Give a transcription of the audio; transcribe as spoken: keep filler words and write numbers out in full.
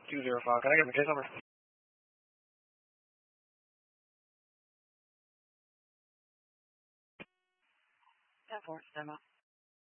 two zero five. Can I get my case number? ten four, stand by.